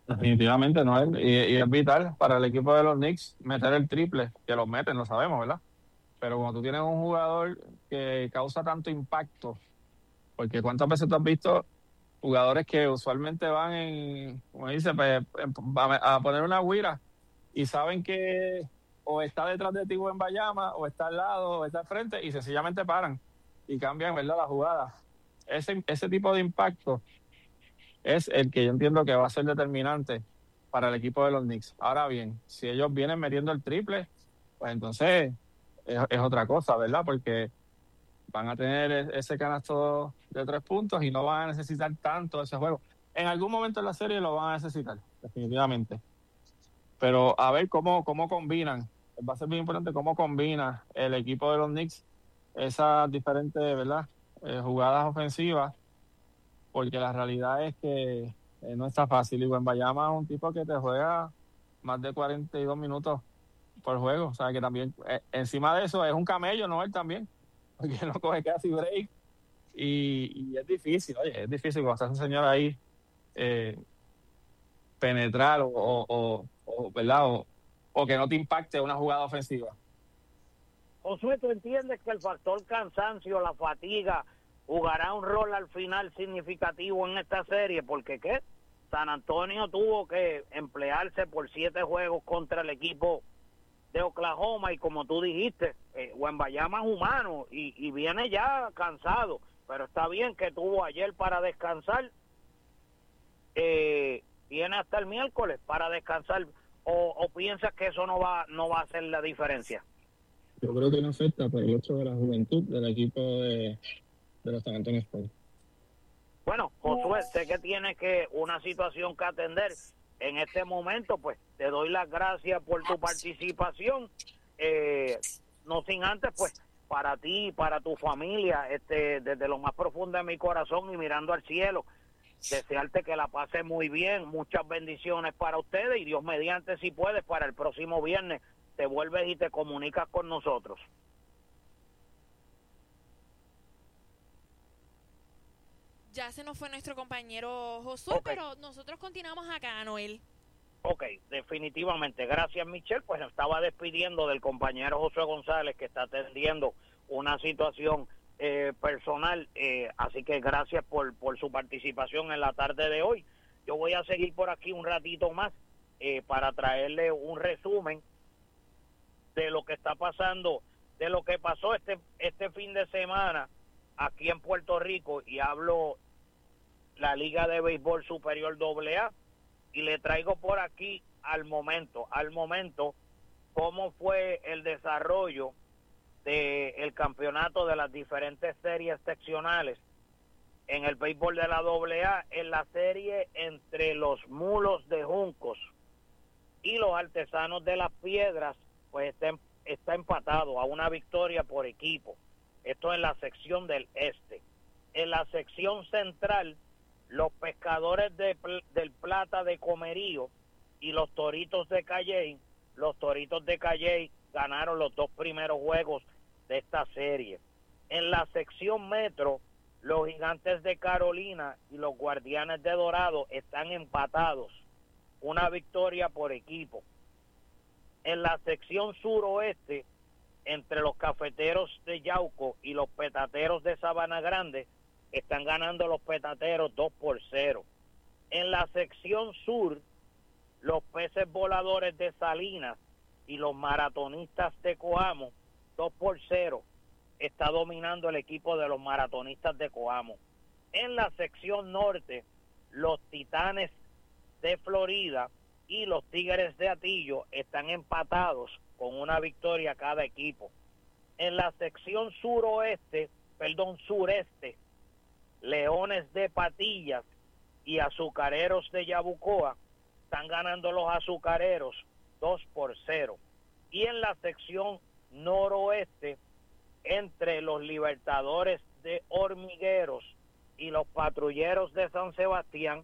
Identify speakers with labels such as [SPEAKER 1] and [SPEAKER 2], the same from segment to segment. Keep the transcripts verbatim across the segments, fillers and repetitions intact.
[SPEAKER 1] Definitivamente no es, y, y es vital para el equipo de los Knicks meter el triple, que los meten, lo sabemos, ¿verdad? Pero cuando tú tienes un jugador que causa tanto impacto, porque cuántas veces tú has visto jugadores que usualmente van en, como dice, pues, en- a, a poner una guira y saben que o está detrás de ti en Bayama, o está al lado, o está al frente, y sencillamente paran y cambian, ¿verdad?, la jugada. Ese, ese tipo de impacto es el que yo entiendo que va a ser determinante para el equipo de los Knicks. Ahora bien, si ellos vienen metiendo el triple, pues entonces es, es otra cosa, ¿verdad? Porque van a tener e- ese canasto de tres puntos y no van a necesitar tanto ese juego. En algún momento de la serie lo van a necesitar, definitivamente. Pero a ver cómo, cómo combinan. Va a ser bien importante cómo combina el equipo de los Knicks esas diferentes, ¿verdad? Eh, jugadas ofensivas, porque la realidad es que eh, no está fácil. Y Bayama es un tipo que te juega más de cuarenta y dos minutos por juego. O sea, que también, eh, encima de eso, es un camello, ¿no? Él también, porque no coge casi break. Y, y es difícil, oye, es difícil cuando está ese señor ahí eh, penetrar o, o, o, o, ¿verdad? O, o que no te impacte una jugada ofensiva.
[SPEAKER 2] Josué, ¿tú entiendes que el factor cansancio, la fatiga, jugará un rol al final significativo en esta serie? Porque ¿qué? San Antonio tuvo que emplearse por siete juegos contra el equipo de Oklahoma y como tú dijiste, eh, Wembanyama es humano y, y viene ya cansado, pero está bien que tuvo ayer para descansar, eh, viene hasta el miércoles para descansar, o, o piensas que eso no va no va a hacer la diferencia.
[SPEAKER 1] Yo creo que no afecta por el hecho de la juventud del equipo de, de los San Antonio Spurs.
[SPEAKER 2] Bueno, Josué, sé que tienes que una situación que atender en este momento, pues te doy las gracias por tu participación, eh, no sin antes, pues para ti, para tu familia, este, desde lo más profundo de mi corazón y mirando al cielo, desearte que la pase muy bien, muchas bendiciones para ustedes y Dios mediante, si puedes, para el próximo viernes te vuelves y te comunicas con nosotros.
[SPEAKER 3] Ya se nos fue nuestro compañero Josué,
[SPEAKER 2] Ok.
[SPEAKER 3] pero nosotros continuamos acá, Noel.
[SPEAKER 2] Ok, definitivamente. Gracias, Michelle. Pues estaba despidiendo del compañero José González que está atendiendo una situación eh, personal. Eh, así que gracias por, por su participación en la tarde de hoy. Yo voy a seguir por aquí un ratito más eh, para traerle un resumen de lo que está pasando, de lo que pasó este, este fin de semana aquí en Puerto Rico. Y hablo la Liga de Béisbol Superior Doble A. Y le traigo por aquí al momento, al momento, cómo fue el desarrollo del campeonato de las diferentes series seccionales en el béisbol de la Doble A, en la serie entre los Mulos de Juncos y los Artesanos de las Piedras, pues está, está empatado a una victoria por equipo. Esto en la sección del este. En la sección central, los Pescadores de, del Plata de Comerío y los Toritos de Calley, los Toritos de Calley ganaron los dos primeros juegos de esta serie. En la sección metro, los Gigantes de Carolina y los Guardianes de Dorado están empatados, una victoria por equipo. En la sección suroeste, entre los Cafeteros de Yauco y los Petateros de Sabana Grande, están ganando los Petateros dos por cero. En la sección sur, los Peces Voladores de Salinas y los Maratonistas de Coamo, dos por cero. Está dominando el equipo de los Maratonistas de Coamo. En la sección norte, los Titanes de Florida y los Tigres de Atillo están empatados con una victoria cada equipo. En la sección suroeste, perdón, sureste, Leones de Patillas y Azucareros de Yabucoa están ganando los Azucareros dos por cero. Y en la sección noroeste, entre los Libertadores de Hormigueros y los Patrulleros de San Sebastián,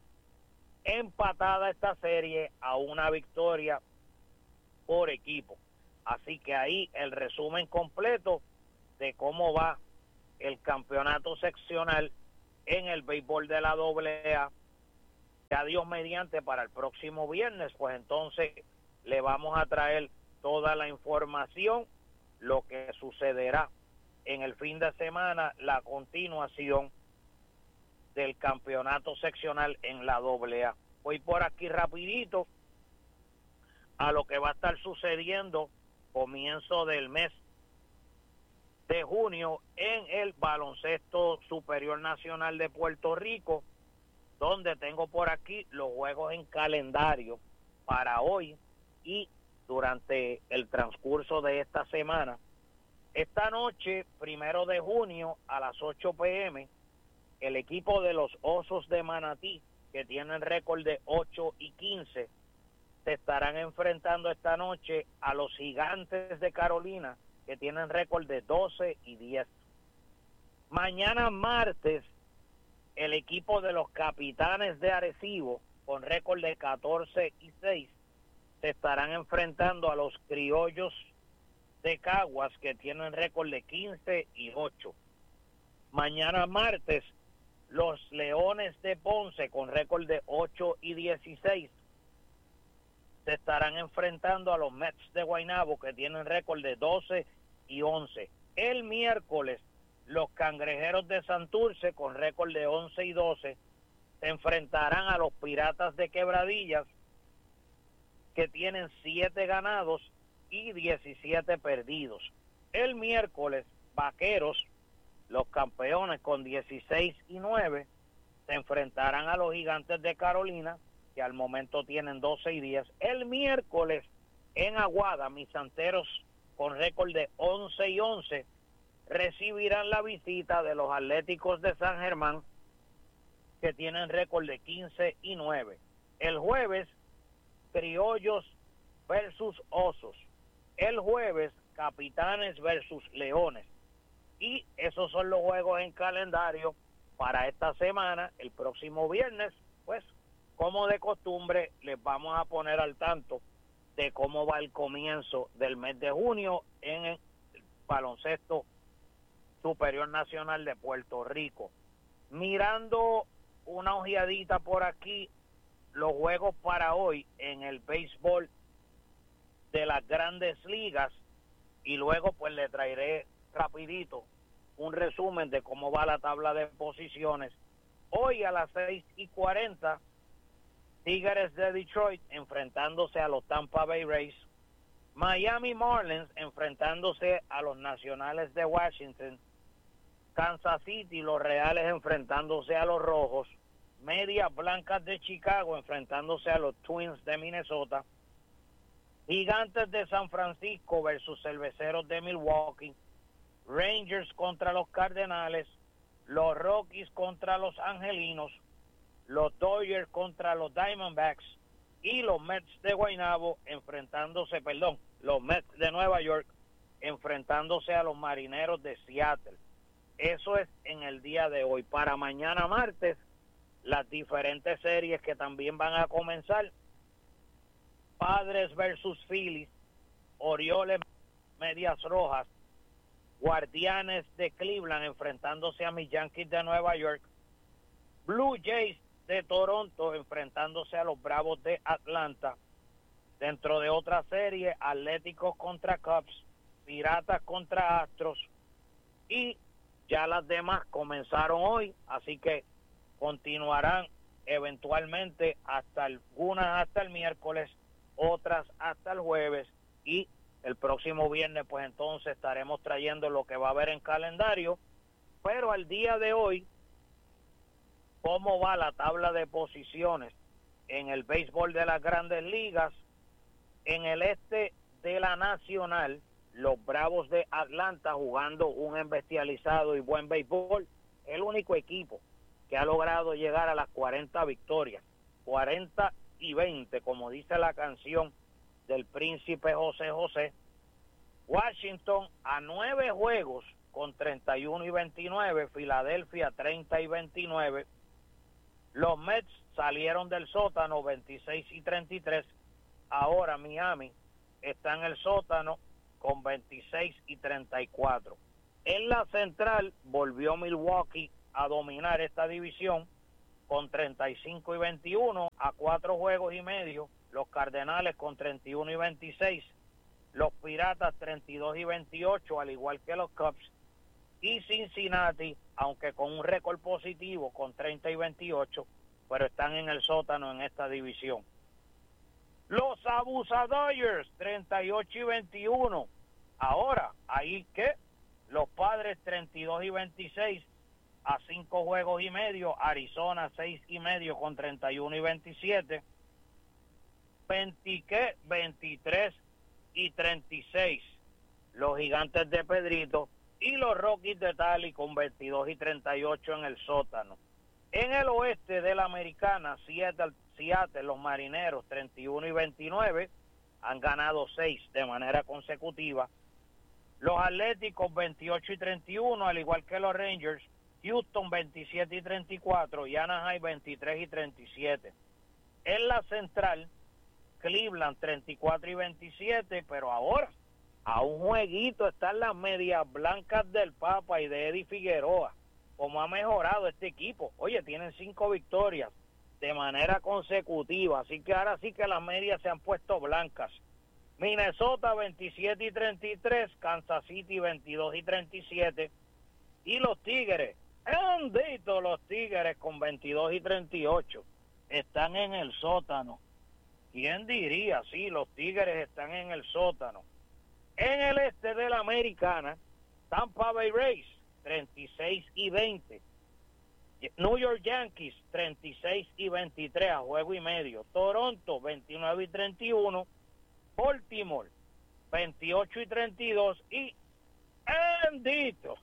[SPEAKER 2] empatada esta serie a una victoria por equipo. Así que ahí el resumen completo de cómo va el campeonato seccional en el béisbol de la Doble A. ya Dios mediante para el próximo viernes, pues entonces le vamos a traer toda la información, lo que sucederá en el fin de semana, la continuación del campeonato seccional en la doble A. Voy por aquí rapidito a lo que va a estar sucediendo comienzo del mes de junio en el baloncesto superior nacional de Puerto Rico, donde tengo por aquí los juegos en calendario para hoy y durante el transcurso de esta semana. Esta noche, primero de junio, a las ocho p m, el equipo de los Osos de Manatí, que tienen récord de ocho y quince, se estarán enfrentando esta noche a los Gigantes de Carolina, que tienen récord de doce y diez. Mañana martes, el equipo de los Capitanes de Arecibo, con récord de catorce y seis, se estarán enfrentando a los Criollos de Caguas, que tienen récord de quince y ocho. Mañana martes, los Leones de Ponce, con récord de ocho y dieciséis, se estarán enfrentando a los Mets de Guaynabo, que tienen récord de doce y once. El miércoles, los Cangrejeros de Santurce, con récord de once y doce, se enfrentarán a los Piratas de Quebradillas, que tienen siete ganados y diecisiete perdidos. El miércoles, Vaqueros, los campeones con dieciséis y nueve, se enfrentarán a los Gigantes de Carolina, que al momento tienen doce y diez. El miércoles, en Aguada, mis Santeros, con récord de once y once, recibirán la visita de los Atléticos de San Germán, que tienen récord de quince y nueve. El jueves, Criollos versus Osos. El jueves, Capitanes versus Leones. Y esos son los juegos en calendario para esta semana. El próximo viernes, pues, como de costumbre, les vamos a poner al tanto de cómo va el comienzo del mes de junio en el baloncesto superior nacional de Puerto Rico. Mirando una ojeadita por aquí, los juegos para hoy en el béisbol de las Grandes Ligas, y luego pues le traeré rapidito un resumen de cómo va la tabla de posiciones. Hoy a las seis y cuarenta, Tigres de Detroit enfrentándose a los Tampa Bay Rays, Miami Marlins enfrentándose a los Nacionales de Washington, Kansas City, los Reales enfrentándose a los Rojos, Medias Blancas de Chicago enfrentándose a los Twins de Minnesota, Gigantes de San Francisco versus Cerveceros de Milwaukee, Rangers contra los Cardenales, los Rockies contra los Angelinos, los Dodgers contra los Diamondbacks y los Mets de Guaynabo enfrentándose, perdón, los Mets de Nueva York enfrentándose a los Marineros de Seattle. Eso es en el día de hoy. Para mañana martes, las diferentes series que también van a comenzar: Padres versus Phillies, Orioles Medias Rojas, Guardianes de Cleveland enfrentándose a mis Yankees de Nueva York, Blue Jays de Toronto enfrentándose a los Bravos de Atlanta. Dentro de otra serie, Atléticos contra Cubs, Piratas contra Astros, y ya las demás comenzaron hoy, así que continuarán eventualmente hasta algunas hasta el miércoles, otras hasta el jueves, y el próximo viernes pues entonces estaremos trayendo lo que va a haber en calendario. Pero al día de hoy, ¿cómo va la tabla de posiciones en el béisbol de las Grandes Ligas? En el este de la Nacional, los Bravos de Atlanta, jugando un embestializado y buen béisbol, el único equipo que ha logrado llegar a las cuarenta victorias, cuarenta y veinte, como dice la canción del príncipe José José. Washington a nueve juegos con treinta y uno y veintinueve, Filadelfia treinta y veintinueve, los Mets salieron del sótano veintiséis y treinta y tres, ahora Miami está en el sótano con veintiséis y treinta y cuatro. En la central volvió Milwaukee a dominar esta división con treinta y cinco y veintiuno, a cuatro juegos y medio. Los Cardenales con treinta y uno y veintiséis. Los Piratas treinta y dos y veintiocho, al igual que los Cubs. Y Cincinnati, aunque con un récord positivo, con treinta y veintiocho, pero están en el sótano en esta división. Los Abusadores, treinta y ocho y veintiuno. Ahora, ahí que los Padres treinta y dos y veintiséis, a cinco juegos y medio. Arizona seis y medio con treinta y uno y veintisiete. veinte, veintitrés y treinta y seis. Los Gigantes de Pedrito y los Rockies de Tali con veintidós y treinta y ocho en el sótano. En el oeste de la Americana, Seattle, Seattle, los Marineros treinta y uno y veintinueve, han ganado seis de manera consecutiva. Los Atléticos veintiocho y treinta y uno, al igual que los Rangers. Houston veintisiete y treinta y cuatro y Anaheim veintitrés y treinta y siete. En la central, Cleveland treinta y cuatro y veintisiete, pero ahora a un jueguito están las Medias Blancas del Papa y de Eddie Figueroa. Cómo ha mejorado este equipo. Oye, tienen cinco victorias de manera consecutiva, así que ahora sí que las medias se han puesto blancas. Minnesota veintisiete y treinta y tres, Kansas City veintidós y treinta y siete, y los Tigres, bendito los Tigres con veintidós y treinta y ocho, están en el sótano. ¿Quién diría? Sí, los Tigres están en el sótano. En el este de la Americana, Tampa Bay Rays treinta y seis y veinte, New York Yankees treinta y seis y veintitrés, a juego y medio. Toronto veintinueve y treinta y uno, Baltimore veintiocho y treinta y dos, y bendito,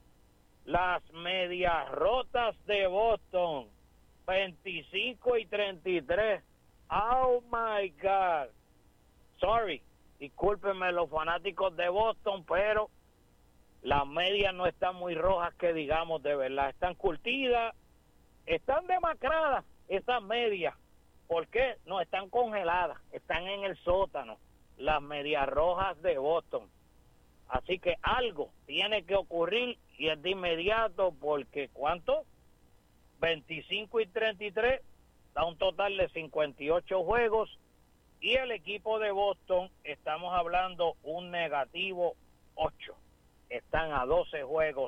[SPEAKER 2] las Medias Rotas de Boston veinticinco y treinta y tres. Oh my God, sorry, discúlpenme los fanáticos de Boston, pero las medias no están muy rojas que digamos, de verdad. Están curtidas, están demacradas esas medias. ¿Por qué? No, están congeladas, están en el sótano, las Medias Rojas de Boston. Así que algo tiene que ocurrir y es de inmediato, porque ¿cuánto? veinticinco y treinta y tres, da un total de cincuenta y ocho juegos, y el equipo de Boston, estamos hablando un negativo ocho. Están a doce juegos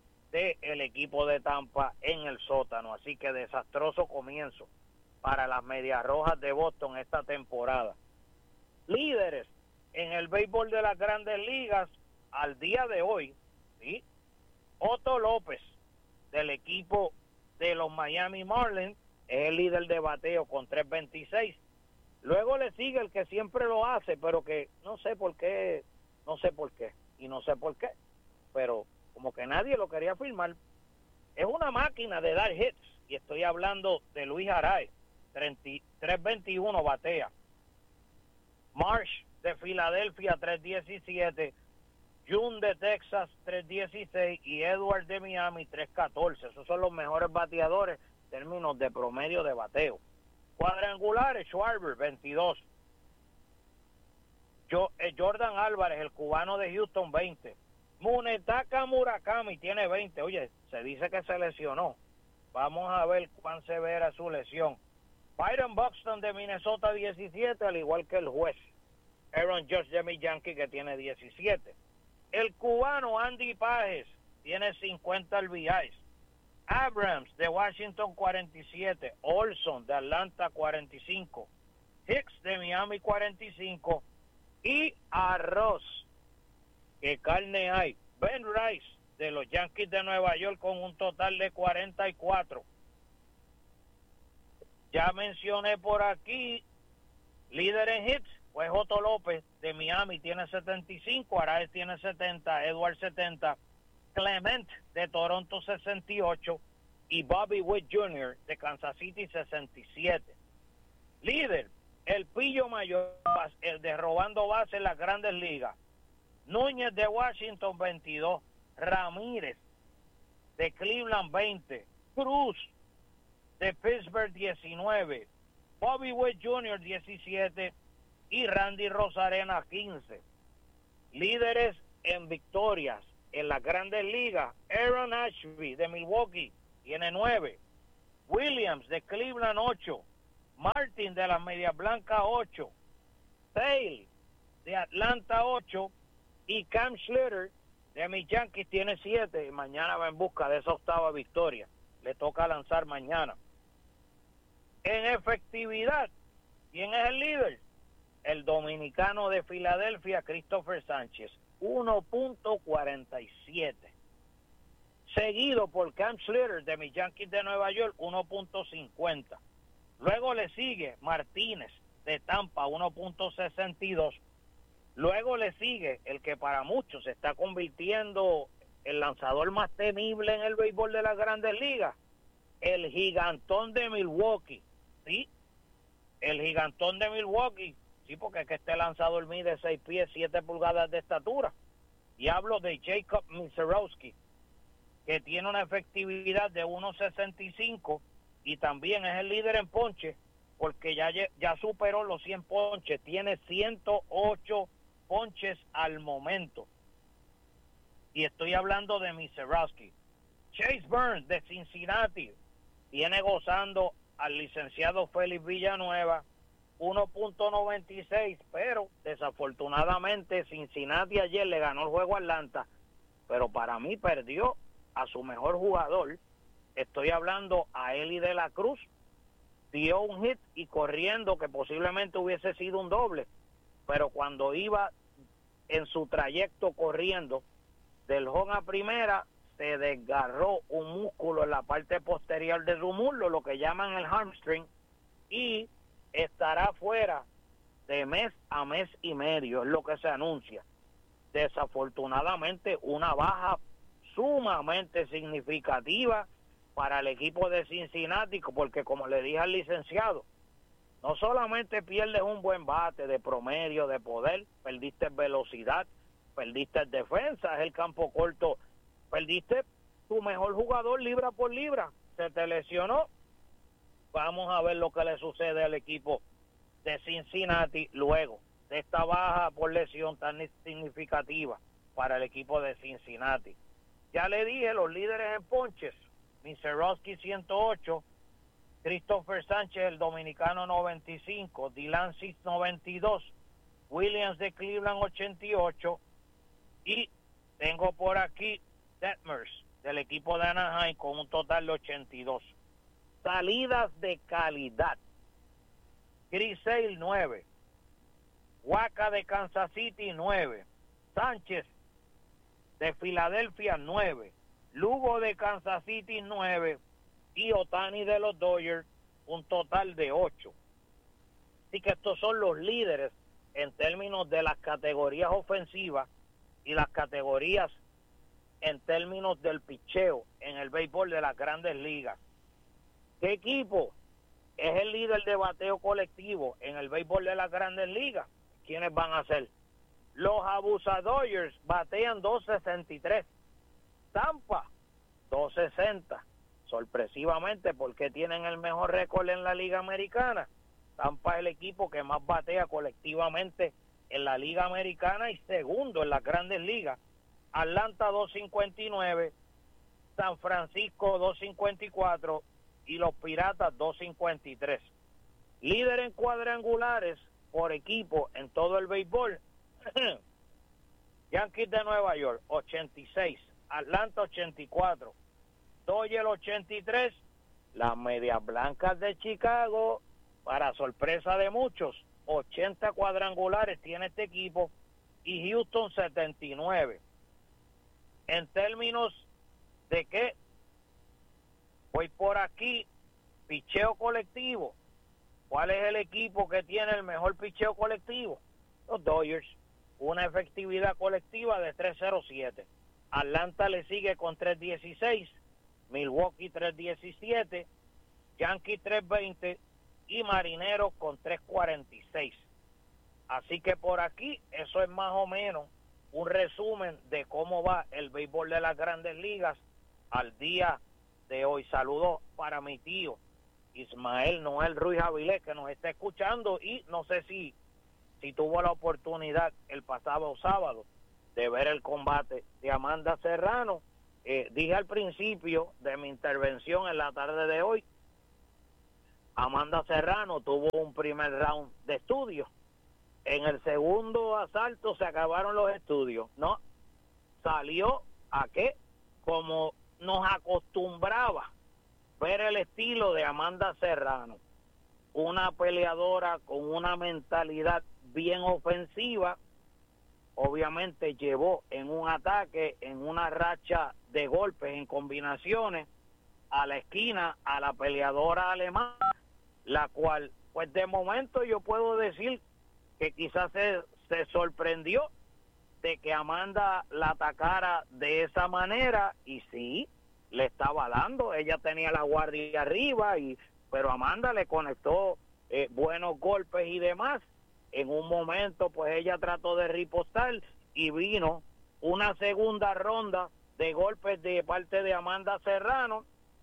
[SPEAKER 2] del equipo de Tampa en el sótano, así que desastroso comienzo para las Medias Rojas de Boston esta temporada. Líderes en el béisbol de las Grandes Ligas al día de hoy, ¿sí? Otto López, del equipo de los Miami Marlins, es el líder de bateo con tres veintiséis. Luego le sigue el que siempre lo hace, pero que no sé por qué, no sé por qué, y no sé por qué, pero como que nadie lo quería firmar. Es una máquina de dar hits, y estoy hablando de Luis Arraez, tres veintiuno batea. Marsh de Filadelfia, tres diecisiete. June de Texas, tres dieciséis. Y Edward de Miami, tres catorce. Esos son los mejores bateadores en términos de promedio de bateo. Cuadrangulares, Schwarber, veintidós. Yo, eh, Jordan Álvarez, el cubano de Houston, veinte. Munetaka Murakami tiene veinte. Oye, se dice que se lesionó. Vamos a ver cuán severa su lesión. Byron Buxton de Minnesota, diecisiete, al igual que el juez Aaron Judge de mi Yankee, que tiene diecisiete. El cubano Andy Pages tiene cincuenta R B Is. Abrams de Washington, cuarenta y siete. Olson de Atlanta, cuarenta y cinco. Hicks de Miami, cuarenta y cinco. Y arroz, que carne hay, Ben Rice de los Yankees de Nueva York con un total de cuarenta y cuatro. Ya mencioné por aquí, líder en hits, pues Otto López de Miami tiene setenta y cinco, Arraez tiene setenta, Edward setenta, Clement de Toronto sesenta y ocho y Bobby Witt junior de Kansas City sesenta y siete. Líder, el pillo mayor, el de robando base en las Grandes Ligas, Núñez de Washington veintidós, Ramírez de Cleveland veinte, Cruz de Pittsburgh diecinueve, Bobby Witt junior diecisiete y Randy Rosarena quince. Líderes en victorias en las Grandes Ligas, Aaron Ashby de Milwaukee tiene nueve, Williams de Cleveland ocho, Martin de las Medias Blancas ocho, Sale de Atlanta ocho y Cam Schlitter de mis Yankees tiene siete y mañana va en busca de esa octava victoria. Le toca lanzar mañana. En efectividad, ¿quién es el líder? El dominicano de Filadelfia, Christopher Sánchez, uno punto cuarenta y siete. Seguido por Cam Schlitter de mis Yankees de Nueva York, uno punto cincuenta. Luego le sigue Martínez de Tampa, uno punto sesenta y dos. Luego le sigue el que para muchos se está convirtiendo el lanzador más temible en el béisbol de las Grandes Ligas, el gigantón de Milwaukee. Sí, el gigantón de Milwaukee. Sí, porque es que este lanzador mide seis pies, siete pulgadas de estatura. Y hablo de Jacob Misiorowski, que tiene una efectividad de uno sesenta y cinco y también es el líder en ponche, porque ya, ya superó los cien ponches, tiene ciento ocho ponches al momento. Y estoy hablando de Misiorowski. Chase Burns de Cincinnati viene gozando al licenciado Félix Villanueva, uno punto noventa y seis, pero desafortunadamente Cincinnati ayer le ganó el juego a Atlanta, pero para mí perdió a su mejor jugador. Estoy hablando a Eli de la Cruz, dio un hit y corriendo que posiblemente hubiese sido un doble, pero cuando iba en su trayecto corriendo del home a primera, se desgarró un músculo en la parte posterior de su muslo, lo que llaman el hamstring, y estará fuera de mes a mes y medio, es lo que se anuncia. Desafortunadamente, una baja sumamente significativa para el equipo de Cincinnati, porque como le dije al licenciado, no solamente pierdes un buen bate de promedio, de poder, perdiste velocidad, perdiste defensa, es el campo corto, perdiste tu mejor jugador libra por libra, se te lesionó. Vamos a ver lo que le sucede al equipo de Cincinnati luego de esta baja por lesión tan significativa para el equipo de Cincinnati. Ya le dije, los líderes en ponches, Misiorowski ciento ocho, Christopher Sánchez, el dominicano, noventa y cinco, Dylan Cease noventa y dos, Williams de Cleveland ochenta y ocho, y tengo por aquí Detmers del equipo de Anaheim con un total de ochenta y dos. Salidas de calidad: Chris Sale nueve, Waka de Kansas City nueve, Sánchez de Filadelfia nueve, Lugo de Kansas City nueve y Ohtani de los Dodgers un total de ocho. Así que estos son los líderes en términos de las categorías ofensivas y las categorías en términos del picheo en el béisbol de las Grandes Ligas. ¿Qué equipo es el líder de bateo colectivo en el béisbol de las Grandes Ligas? ¿Quiénes van a ser? Los Abusadores batean dos sesenta y tres. Tampa, dos sesenta. Sorpresivamente, porque tienen el mejor récord en la Liga Americana. Tampa es el equipo que más batea colectivamente en la Liga Americana y segundo en las Grandes Ligas. Atlanta dos cincuenta y nueve, San Francisco dos cincuenta y cuatro y los Piratas dos cincuenta y tres. Líder en cuadrangulares por equipo en todo el béisbol, Yankees de Nueva York ochenta y seis, Atlanta ochenta y cuatro, Dodgers ochenta y tres, las Medias Blancas de Chicago, para sorpresa de muchos, ochenta cuadrangulares tiene este equipo, y Houston setenta y nueve. En términos de que voy por aquí, picheo colectivo, ¿cuál es el equipo que tiene el mejor picheo colectivo? Los Dodgers, una efectividad colectiva de tres cero siete. Atlanta le sigue con tres dieciséis, Milwaukee tres diecisiete, Yankees tres veinte y Marineros con tres cuarenta y seis. Así que por aquí, eso es más o menos un resumen de cómo va el béisbol de las Grandes Ligas al día de hoy. Saludos para mi tío Ismael Noel Ruiz Avilés, que nos está escuchando, y no sé si, si tuvo la oportunidad el pasado sábado de ver el combate de Amanda Serrano. Eh, dije al principio de mi intervención en la tarde de hoy Amanda Serrano tuvo un primer round de estudios. En el segundo asalto se acabaron los estudios. No, salió a que, como nos acostumbraba ver el estilo de Amanda Serrano, una peleadora con una mentalidad bien ofensiva, obviamente llevó en un ataque, en una racha de golpes, en combinaciones, a la esquina, a la peleadora alemana, la cual, pues de momento yo puedo decir que quizás se, se sorprendió de que Amanda la atacara de esa manera, y sí, le estaba dando, ella tenía la guardia arriba, y pero Amanda le conectó eh, buenos golpes y demás. En un momento pues ella trató de ripostar y vino una segunda ronda de golpes de parte de Amanda Serrano,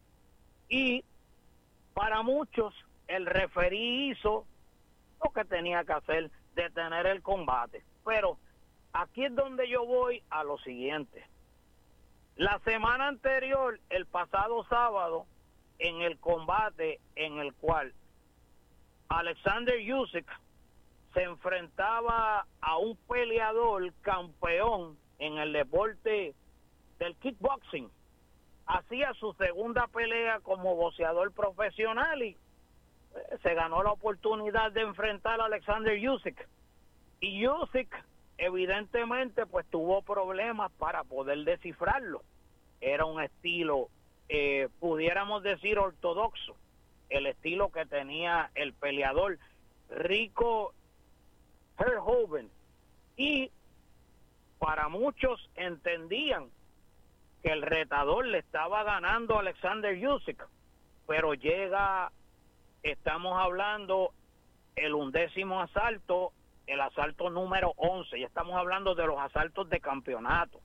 [SPEAKER 2] y para muchos el referí hizo lo que tenía que hacer, detener el combate. Pero aquí es donde yo voy a lo siguiente. La semana anterior, el pasado sábado, en el combate en el cual Alexander Usyk se enfrentaba a un peleador campeón en el deporte del kickboxing, hacía su segunda pelea como boxeador profesional y eh, se ganó la oportunidad de enfrentar a Alexander Usyk. Y Usyk evidentemente pues tuvo problemas para poder descifrarlo. Era un estilo, eh, pudiéramos decir, ortodoxo, el estilo que tenía el peleador Rico Verhoeven, y para muchos entendían que el retador le estaba ganando a Alexander Usyk, pero llega, estamos hablando, el undécimo asalto, el asalto número once, ya estamos hablando de los asaltos de campeonato.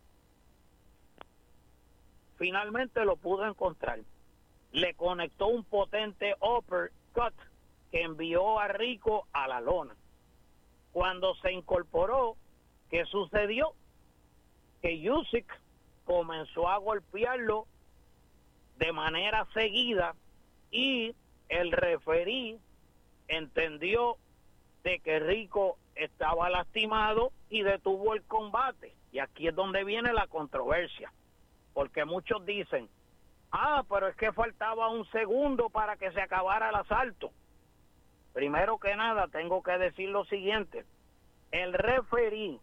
[SPEAKER 2] Finalmente lo pudo encontrar, le conectó un potente uppercut que envió a Rico a la lona. Cuando se incorporó, ¿qué sucedió? Que Usyk comenzó a golpearlo de manera seguida y el referí entendió de que Rico estaba lastimado y detuvo el combate. Y aquí es donde viene la controversia, porque muchos dicen, ah, pero es que faltaba un segundo para que se acabara el asalto. Primero que nada, tengo que decir lo siguiente. El referí,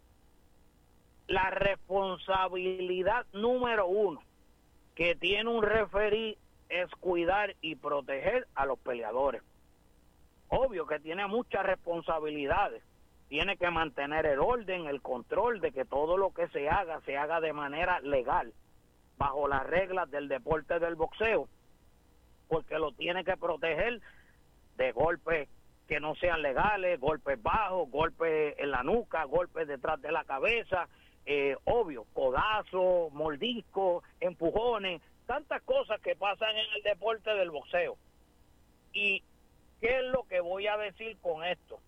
[SPEAKER 2] la responsabilidad número uno que tiene un referí es cuidar y proteger a los peleadores. Obvio que tiene muchas responsabilidades. Tiene que mantener el orden, el control de que todo lo que se haga, se haga de manera legal, bajo las reglas del deporte del boxeo, porque lo tiene que proteger de golpes que no sean legales, golpes bajos, golpes en la nuca, golpes detrás de la cabeza, eh, obvio, codazos, mordiscos, empujones, tantas cosas que pasan en el deporte del boxeo. ¿Y qué es lo que voy a decir con esto?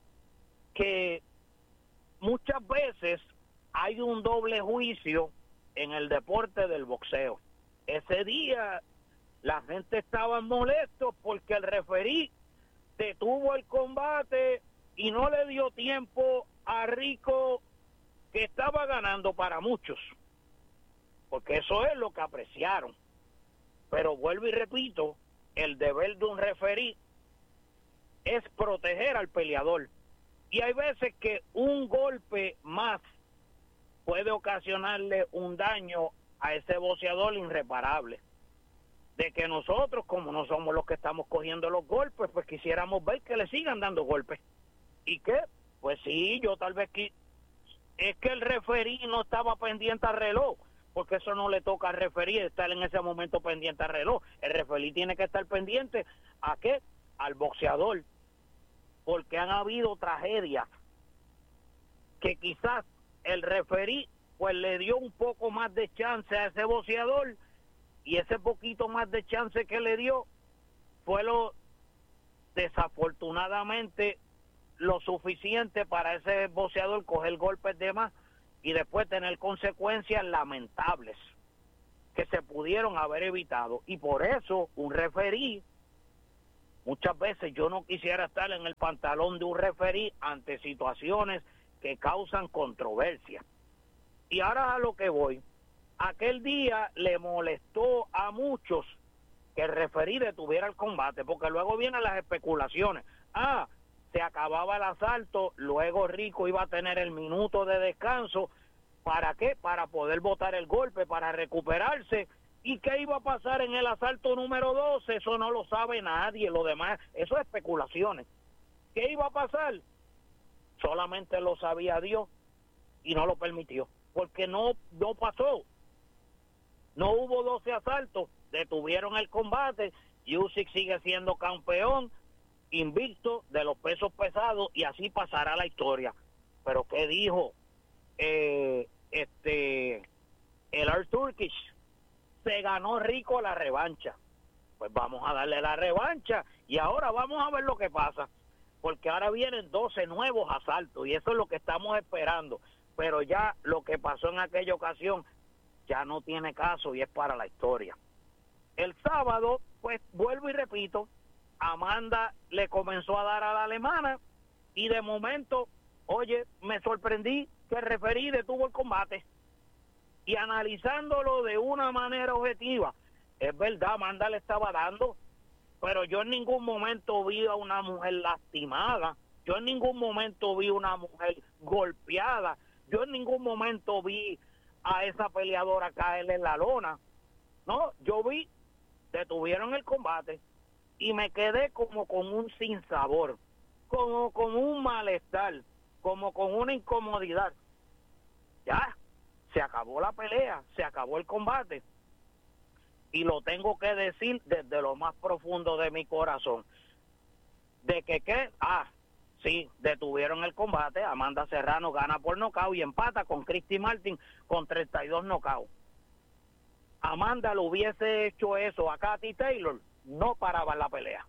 [SPEAKER 2] Que muchas veces hay un doble juicio en el deporte del boxeo. Ese día la gente estaba molesta porque el referí detuvo el combate y no le dio tiempo a Rico, que estaba ganando para muchos, porque eso es lo que apreciaron. Pero vuelvo y repito, el deber de un referí es proteger al peleador, y hay veces que un golpe más puede ocasionarle un daño a ese boxeador irreparable. De que nosotros, como no somos los que estamos cogiendo los golpes, pues quisiéramos ver que le sigan dando golpes. ¿Y qué? Pues sí, yo tal vez que es que el referí no estaba pendiente al reloj, porque eso no le toca al referí estar en ese momento pendiente al reloj. El referí tiene que estar pendiente ¿a qué? Al boxeador, porque han habido tragedias que quizás el referí pues le dio un poco más de chance a ese boxeador, y ese poquito más de chance que le dio fue lo desafortunadamente lo suficiente para ese boxeador coger golpes de más y después tener consecuencias lamentables que se pudieron haber evitado. Y por eso un referí Muchas veces yo no quisiera estar en el pantalón de un referí ante situaciones que causan controversia. Y ahora a lo que voy. Aquel día le molestó a muchos que el referí detuviera el combate, porque luego vienen las especulaciones. Ah, se acababa el asalto, luego Rico iba a tener el minuto de descanso. ¿Para qué? Para poder botar el golpe, para recuperarse. ¿Y qué iba a pasar en el asalto número doce? Eso no lo sabe nadie, lo demás, eso es especulaciones. ¿Qué iba a pasar? Solamente lo sabía Dios y no lo permitió, porque no, no pasó. No hubo doce asaltos, detuvieron el combate, Usyk sigue siendo campeón, invicto de los pesos pesados y así pasará la historia. Pero ¿qué dijo eh, este el Art Turkish? Se ganó Rico la revancha. Pues vamos a darle la revancha y ahora vamos a ver lo que pasa, porque ahora vienen doce nuevos asaltos y eso es lo que estamos esperando. Pero ya lo que pasó en aquella ocasión ya no tiene caso y es para la historia. El sábado, pues vuelvo y repito, Amanda le comenzó a dar a la alemana y de momento, oye, me sorprendí que el referí detuvo el combate. Y analizándolo de una manera objetiva, es verdad, Amanda le estaba dando, pero yo en ningún momento vi a una mujer lastimada, yo en ningún momento vi a una mujer golpeada, yo en ningún momento vi a esa peleadora caerle en la lona. No, yo vi, detuvieron el combate y me quedé como con un sinsabor, como con un malestar, como con una incomodidad. Ya, se acabó la pelea, se acabó el combate. Y lo tengo que decir desde lo más profundo de mi corazón. De que, ¿qué? Ah, sí, detuvieron el combate. Amanda Serrano gana por nocaut y empata con Christy Martin con treinta y dos nocaut. Amanda le hubiese hecho eso a Katie Taylor, no paraba la pelea.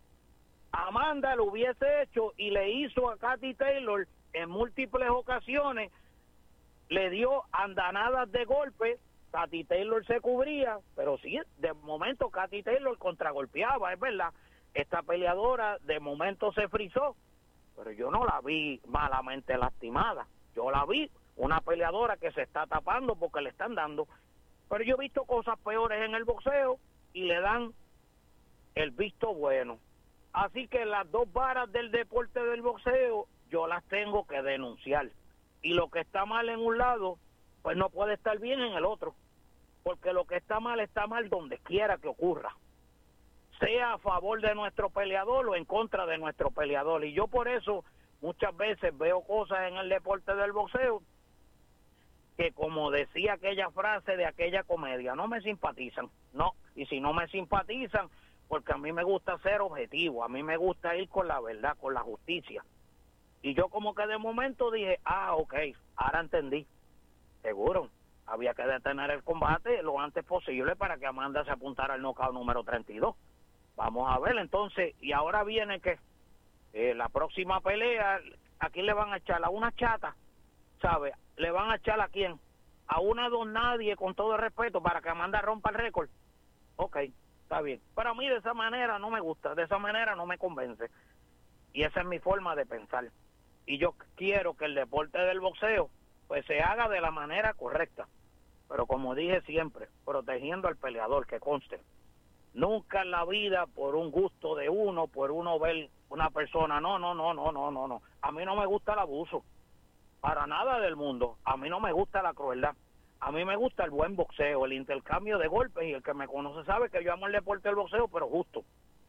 [SPEAKER 2] Amanda lo hubiese hecho y le hizo a Katie Taylor en múltiples ocasiones, le dio andanadas de golpe, Katie Taylor se cubría, pero sí, de momento Katie Taylor contragolpeaba, es verdad. Esta peleadora de momento se frizó, pero yo no la vi malamente lastimada. Yo la vi una peleadora que se está tapando porque le están dando. Pero yo he visto cosas peores en el boxeo y le dan el visto bueno. Así que las dos varas del deporte del boxeo yo las tengo que denunciar. Y lo que está mal en un lado, pues no puede estar bien en el otro. Porque lo que está mal está mal donde quiera que ocurra. Sea a favor de nuestro peleador o en contra de nuestro peleador. Y yo por eso muchas veces veo cosas en el deporte del boxeo que, como decía aquella frase de aquella comedia, no me simpatizan. No, y si no me simpatizan, porque a mí me gusta ser objetivo, a mí me gusta ir con la verdad, con la justicia. Y yo como que de momento dije, ah, ok, ahora entendí. Seguro, había que detener el combate lo antes posible para que Amanda se apuntara al knockout número treinta y dos. Vamos a ver entonces, y ahora viene que eh, la próxima pelea, ¿a quién le van a echar? A una chata, ¿sabe? ¿Le van a echar a quién? A una don nadie, con todo el respeto, para que Amanda rompa el récord. Ok, está bien. Pero a mí de esa manera no me gusta, de esa manera no me convence. Y esa es mi forma de pensar. Y yo quiero que el deporte del boxeo pues se haga de la manera correcta. Pero como dije siempre, protegiendo al peleador, que conste. Nunca en la vida por un gusto de uno, por uno ver una persona, no, no, no, no, no, no, no. A mí no me gusta el abuso, para nada del mundo. A mí no me gusta la crueldad. A mí me gusta el buen boxeo, el intercambio de golpes, y el que me conoce sabe que yo amo el deporte del boxeo, pero justo.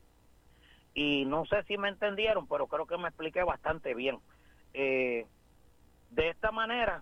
[SPEAKER 2] Y no sé si me entendieron, pero creo que me expliqué bastante bien. Eh, de esta manera,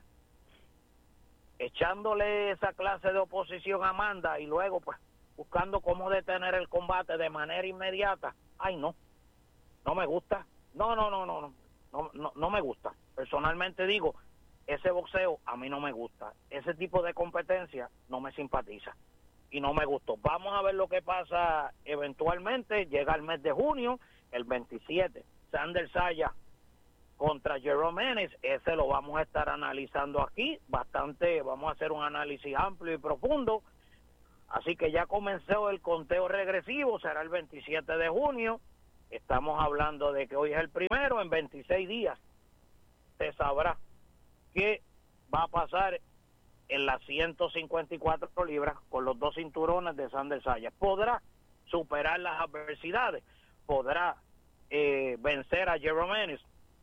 [SPEAKER 2] echándole esa clase de oposición a Amanda y luego pues buscando cómo detener el combate de manera inmediata, ay no, no me gusta, no, no, no, no, no, no, no, no me gusta. Personalmente digo, ese boxeo a mí no me gusta, ese tipo de competencia no me simpatiza y no me gustó. Vamos a ver lo que pasa eventualmente. Llega el mes de junio, el veintisiete, Sander Saya contra Jerome Ennis, ese lo vamos a estar analizando aquí, bastante, vamos a hacer un análisis amplio y profundo. Así que ya comenzó el conteo regresivo, será el veintisiete de junio, Estamos hablando de que hoy es el primero, en veintiséis días se sabrá qué va a pasar en las ciento cincuenta y cuatro libras con los dos cinturones de Sander Sayas. ¿Podrá superar las adversidades? ¿Podrá eh, vencer a Jerome Ennis?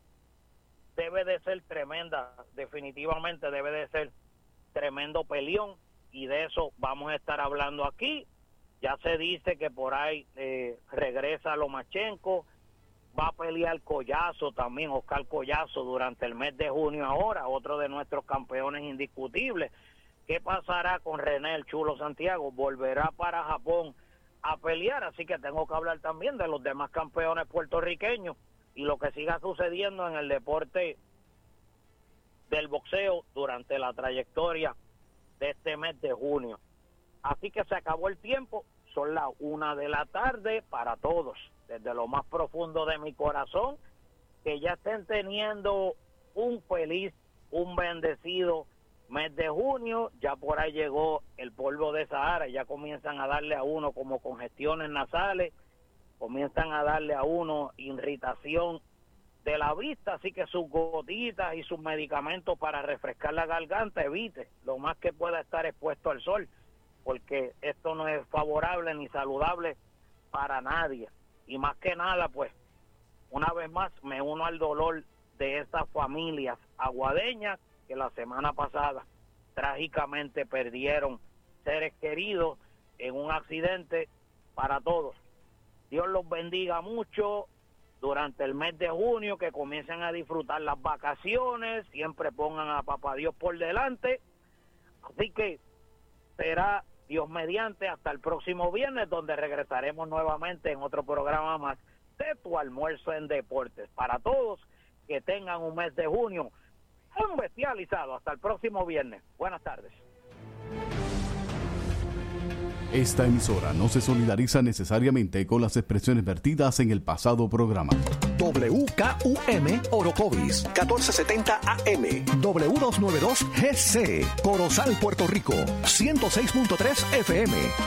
[SPEAKER 2] Debe de ser tremenda, definitivamente debe de ser tremendo peleón, y de eso vamos a estar hablando aquí. Ya se dice que por ahí eh, regresa Lomachenko, va a pelear Collazo también, Oscar Collazo, durante el mes de junio ahora, otro de nuestros campeones indiscutibles. ¿Qué pasará con René el Chulo Santiago? Volverá para Japón a pelear, así que tengo que hablar también de los demás campeones puertorriqueños y lo que siga sucediendo en el deporte del boxeo durante la trayectoria de este mes de junio. Así que se acabó el tiempo, son las una de la tarde para todos, desde lo más profundo de mi corazón, que ya estén teniendo un feliz, un bendecido mes de junio. Ya por ahí llegó el polvo de Sahara, ya comienzan a darle a uno como congestiones nasales, comienzan a darle a uno irritación de la vista, así que sus gotitas y sus medicamentos para refrescar la garganta, evite lo más que pueda estar expuesto al sol, porque esto no es favorable ni saludable para nadie. Y más que nada, pues, una vez más me uno al dolor de estas familias aguadeñas que la semana pasada trágicamente perdieron seres queridos en un accidente. Para todos, Dios los bendiga mucho durante el mes de junio, que comiencen a disfrutar las vacaciones, siempre pongan a Papá Dios por delante. Así que será Dios mediante hasta el próximo viernes, donde regresaremos nuevamente en otro programa más de Tu Almuerzo en Deportes. Para todos, que tengan un mes de junio un bestializado. Hasta el próximo viernes. Buenas tardes.
[SPEAKER 4] Esta emisora no se solidariza necesariamente con las expresiones vertidas en el pasado programa.
[SPEAKER 5] W K U M Orocovis, catorce setenta A M, W doscientos noventa y dos G C, Corozal, Puerto Rico, ciento seis punto tres F M.